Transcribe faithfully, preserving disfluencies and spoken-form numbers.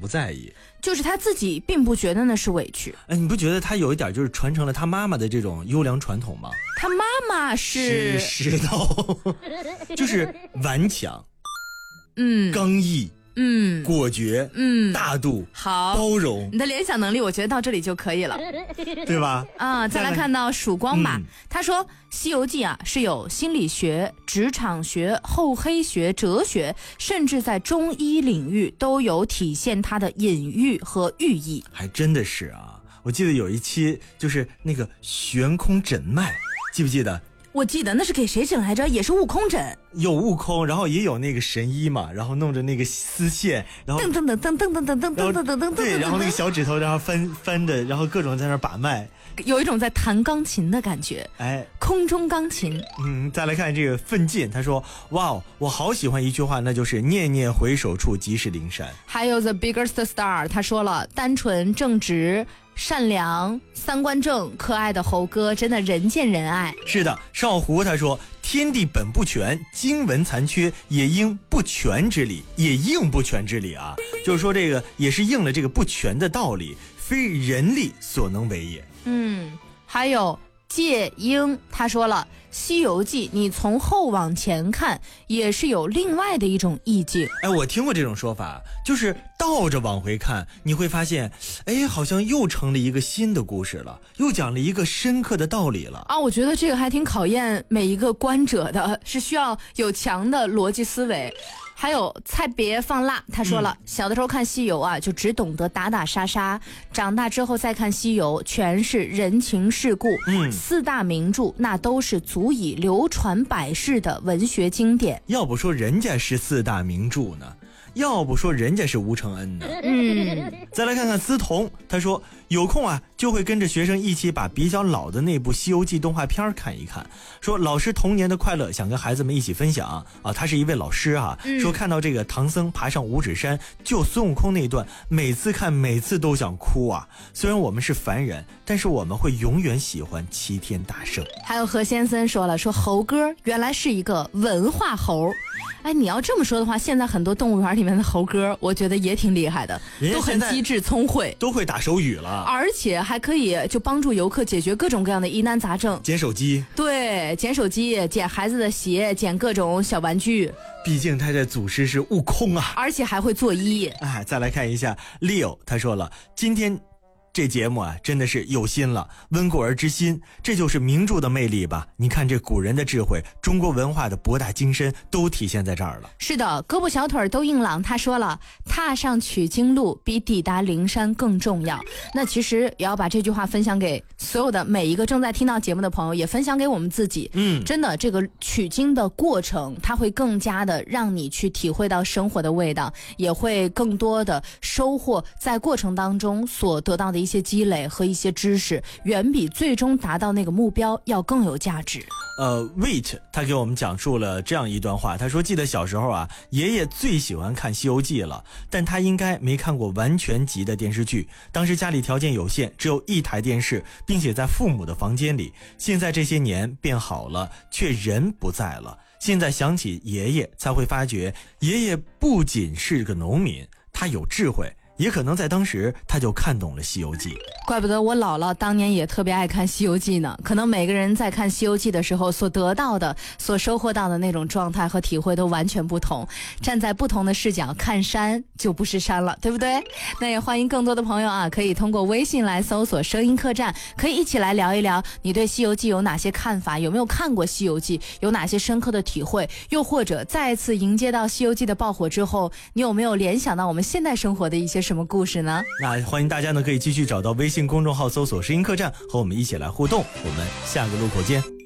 在意， 就是他自己并不觉得那是委屈。 哎，你不觉得他有一点就是传承了他妈妈的这种优良传统吗？ 他妈妈是石头，就是顽强， 嗯， 刚毅， 嗯， 果决， 嗯， 大度， 好， 包容。 你的联想能力我觉得到这里就可以了， 对吧？ 啊，再来看到曙光吧、 嗯、 他说西游记啊是有心理学、职场学、厚黑学、哲学，甚至在中医领域都有体现它的隐喻和寓意。 还真的是啊，我记得有一期就是那个悬空诊脉，记不记得？ 我记得那是给谁诊来着？也是悟空诊， 有悟空，然后也有那个神医嘛，然后弄着那个丝线，然后噔噔噔噔噔噔噔噔噔噔噔噔， 对，然后那个小指头然后翻翻的，然后各种在那把脉， 有一种在弹钢琴的感觉， 哎， 空中钢琴。 嗯，再来看这个奋进，他说：哇，我好喜欢一句话，那就是念念回首处即是灵山。 还有 The Biggest Star， 他说了，单纯正直。善良、三观正、可爱的猴哥真的人见人爱。 是的，少胡他说：天地本不全，经文残缺，也应不全之理，也应不全之理啊，就是说这个也是应了这个不全的道理，非人力所能为也。 嗯，还有介英他说了，西游记你从后往前看也是有另外的一种意境。 哎，我听过这种说法，就是倒着往回看，你会发现，哎，好像又成了一个新的故事了，又讲了一个深刻的道理了啊！我觉得这个还挺考验每一个观者的，是需要有强的逻辑思维。还有菜别放辣，他说了、嗯、小的时候看西游啊就只懂得打打杀杀，长大之后再看西游全是人情世故、嗯、四大名著那都是足以流传百世的文学经典。 要不说人家是四大名著呢，要不说人家是吴承恩呢。嗯，再来看看思彤，他说有空啊就会跟着学生一起把比较老的那部西游记动画片看一看，说老师童年的快乐想跟孩子们一起分享啊。他是一位老师啊、嗯、说看到这个唐僧爬上五指山救孙悟空那段，每次看每次都想哭啊。虽然我们是凡人，但是我们会永远喜欢齐天大圣。 还有何先生说了，说猴哥原来是一个文化猴。哎，你要这么说的话，现在很多动物园里面的猴哥我觉得也挺厉害的，都很机智聪慧， 都会打手语了， 而且还可以就帮助游客解决各种各样的疑难杂症。 捡手机， 对，捡手机，捡孩子的鞋，捡各种小玩具， 毕竟他的祖师是悟空啊， 而且还会做揖。 哎，再来看一下 Leo， 他说了，今天这节目啊真的是有心了，温故而知新，这就是名著的魅力吧。你看这古人的智慧，中国文化的博大精深都体现在这儿了。 是的，胳膊小腿都硬朗，他说了，踏上取经路比抵达灵山更重要。那其实也要把这句话分享给所有的每一个正在听到节目的朋友，也分享给我们自己。嗯，真的这个取经的过程，它会更加的让你去体会到生活的味道，也会更多的收获在过程当中所得到的一些积累和一些知识，远比最终达到那个目标要更有价值。 呃 Wait 他给我们讲述了这样一段话，他说记得小时候啊，爷爷最喜欢看西游记了，但他应该没看过完全集的电视剧，当时家里条件有限，只有一台电视，并且在父母的房间里。现在这些年变好了，却人不在了，现在想起爷爷才会发觉，爷爷不仅是个农民，他有智慧，也可能在当时他就看懂了西游记。 怪不得我姥姥当年也特别爱看西游记呢，可能每个人在看西游记的时候所得到的所收获到的那种状态和体会都完全不同，站在不同的视角看山就不是山了，对不对？那也欢迎更多的朋友啊，可以通过微信来搜索声音客栈，可以一起来聊一聊你对西游记有哪些看法，有没有看过西游记，有哪些深刻的体会，又或者再次迎接到西游记的爆火之后，你有没有联想到我们现代生活的一些什么故事呢？ 那欢迎大家呢可以继续找到微信公众号搜索声音客栈，和我们一起来互动，我们下个路口见。